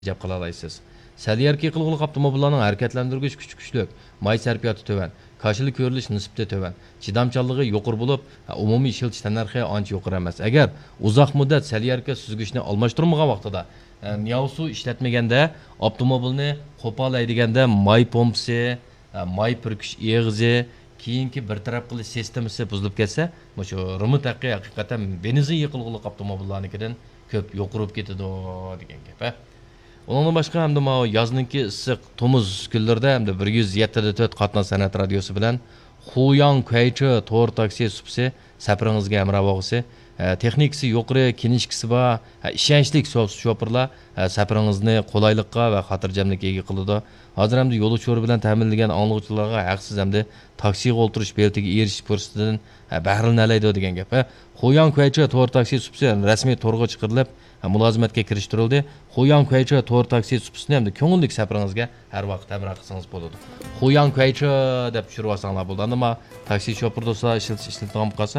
jab qila olasiz. Səliyərki qılğılıq avtomobillarning harakatlantirgich kuchi kuchli, may sarfiyoti to'van, kashili ko'rilish nisbati to'van, chidamchanligi yuqori bo'lib, umumiy ishiltish tannarxi ancha yuqori emas. Agar uzoq muddat səliyərki süzgichni almashtirmagan vaqtida Niyavsu ishlatmaganda avtomobilni qo'pollaydiganda may pompasi, may purkish eg'izi, keyingi bir taraf qilish sistemasi buzilib ketsa, shu remote haqiqatan benzin yiqilg'iliq avtomobillarnikidan ko'p yuqirib ketadi degan gap. Ondan başqa hamda yazninki issiq tomuz kunlarda hamda 107.4 qatnoq san'at radiosi bilan Xuyang Kuaychi to'r taksi supsi safaringizga hamroh bo'lg'isi, texnikasi yuqori, kinishkisi bor, ishonchli shoferlar safaringizni qulaylikqa va xotirjamlikka ega qiladi. Hozir hamda yo'l uchori bilan ta'minlangan angluvchilarga haqsiz hamda taksiga o'tirish beltiga erishish fursatidan bahramlanadi degan gap. Xuyang Kuaychi to'r taksi supsi rasmiy to'rga chiqarilib mulozimatga kirishtirildi. Xuyang Kuaychi to'r taksi supsini hamda ko'ngillik safaringizga har vaqt hamroh qilsangiz bo'ladi. Xuyang Kuaychi deb tushirib olsanglar bo'ladi. Ammo taksi shofer do'stlar ishlatgan qolsa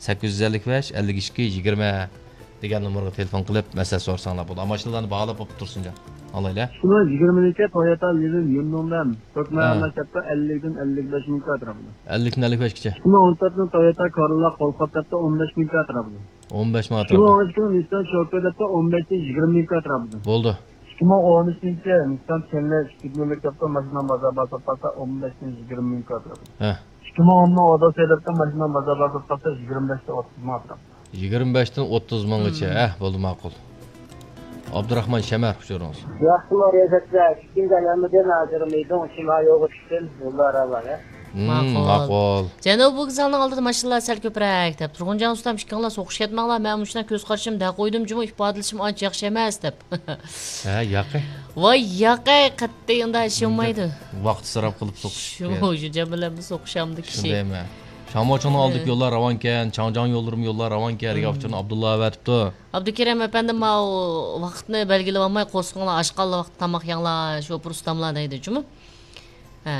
855 52 20 degan nomerga telefon qilib masala so'rasanglar bo'ladi. Mashinalarni bog'lab olib tursinlar. Alaylar. Shuni 22 Toyota Lilium Yunondan Turkmenlarga 50 dan 55 ming atrofida. 50 dan 55 gacha. Shuni 14 Toyota Corolla Qo'lqopda 15 ming atrofida. 15 ming Shuni atrofida. 12 Nissan Short'da 15 dan 20 ming atrofida. Bo'ldi. 2013 Nissan Challenger Speedmaster'da mashina bozorda sotsa 15 dan 20 ming atrofida. Ha. 2010 Oda Sedatda mashina bozorda sotsa 25 dan 30 ming atrofida. 25 dan 30 minggacha. Bo'ldi, ma'qul. Abdurahmon Shamar uçurunuz. Yaxşılar yazatlar. Kimdalarmıdır nazırı meydon şima yoğu çıksın. Yollara var ya. Ma'qul. Janob bu gizalning oldida mashinalar sal ko'proq deb. Turg'unjon ustam ishkanglar so'qish ketmanglar. Men mushuna ko'z qarashim da qo'ydim, juma ifodalashim ancha yaxshi emas deb. Ha, yaqin. Voy, yaqin qattiq unda ish olmaydi. Vaqt sarf qilib so'qish. Shu jabilan so'qishamdi kishi. Shundaymi? Shamochani oldik yo'llar ravonkan, Changjon yo'llarim yo'llar ravonkan, Rigavchini Abdulla vatibdi. Abdukerim efendim ma vaqtni belgilab olmay qo'sqinglar ashqalla vaqt tamoq yanglar, sho'pur ustamlar deydi, jumi? Ha.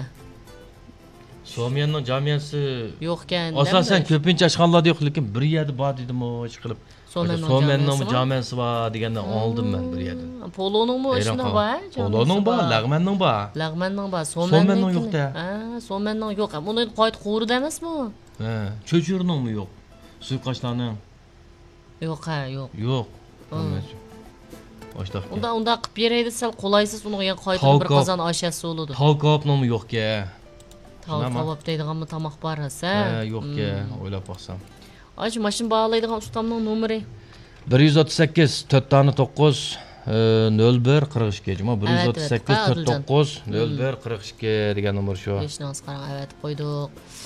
So'miyanning jamiyasi yo'q ekan. Asosan ko'pincha ashxonlarda yo'q, lekin bir yerda bor dedim ish qilib. So'miyanning jamiyasi bor degandan oldim men bir yerda. Poloningmi ishni bor? Poloning bor, Lag'manning bor. Lag'manning bor, So'miyanning yo'q-da. Ha, So'miyanning yo'q. Bunday qoid qo'rida emasmi? Ha, cho'churningmi yo'q? Suiqoshlarning. Yo'q, ha, yo'q. Yo'q. Oshdoq. Unda qilib beraydi, sal qolaysiz, unga qoidni bir qozon oshasi bo'ladi. Tolkopningmi yo'q-ka? Tolkop deydiganmi tamoq bor esa? Ha, yo'q-ka, o'ylab baxsam. Aj, mashina bog'laydigan ustamning nomeri 138 4 01 42 juma 138 49 01 42 degan nomer shu. Eshitsangiz qarang, evet qo'ydik.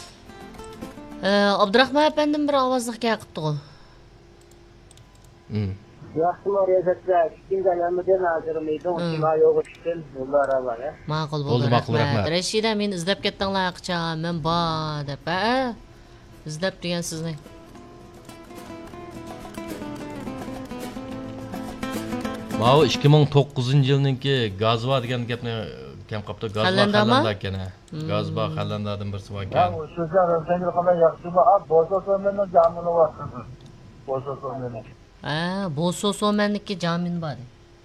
Abdurahmon efendim bir ovozliq gapirdi-ku. Yaxşılar yazatlar. Kimdalarmıdır nazırı meydon şima yoğu çıksın. Yollara var ya. Ma'qul bo'ldi, rahmat. Rashida, men izlab ketdinglar qachon? Men bor deb, ha? Izlab degan sizni. Ma'u 2009-yilninki Gazva degan gapni kam qopdi. Gazva Xallanda ekan. Gazva Xallandadan birsi bor ekan. Ya o'sha senga qanday yaxshi bor? Boso so'meni jamini bor. Boso so'meni. Ha, Boso so'menniki jamin bor.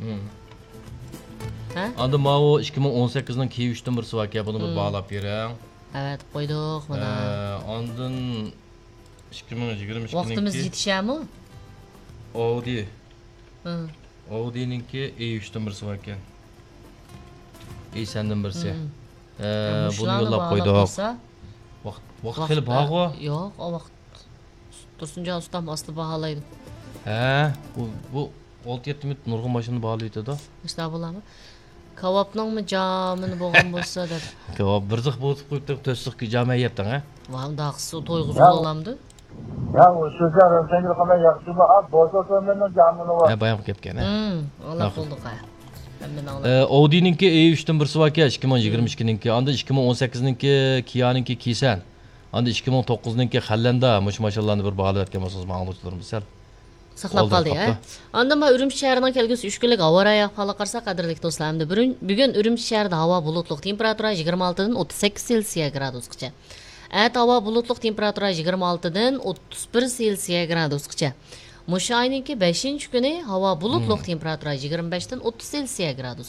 Ha? Anda ma'u 2018ning K3dan birsi bor ekan. Buni bog'lab bering. Evet, qo'ydik mana. Ondan 2022 vaqtimiz yetishami? Audi. Audi'ninki E3dan birsi bor ekan. E3dan birsi. Buni yo'llab qo'ydik. Vaqt xili bog'u? Yo'q, o vaqt Tursunjon ustam asli baholaydi. Ha, bu 6-7 minut nurg'un mashinani bog'laydi-da. Ishda bo'ladimi? Kavobningmi jamini bo'lgan bo'lsa deb. Kavob bir ziq bo'lib qo'yibdi, to'siqqa jama yeyapsan, ha? Va unda aqsi to'yg'izib olamdi. Ya o'sha senga qanday yaxshi bor? Boso so'meni jamini bor. Ha, bayam ketgan, ha. Alloh qildik, ha. Audi'ninki E3dan birsi bor ekan, 2022ninki, anda 2018ninki Kia'ninki Kisan. Anda 2009ninki Xallanda mashinalarni bir bog'layotgan bo'lsangiz, ma'lumotlarimiz sal saqlab qoldi, ha. Anda men Urumchi shahridan kelgusi 3 kunlik havo rayoni ahvoli qarasa, qadrli do'stlar, bugun Urumchi shahrida havo bulutli, temperatura 26 dan 38 Selsiya gradusgacha. Havo bulutli, temperatura 26 dan 31 Selsiya gradusgacha. Mushu ayninki 5-chi kuni havo bulutli temperatura 25 dan 30 Selsiya gradus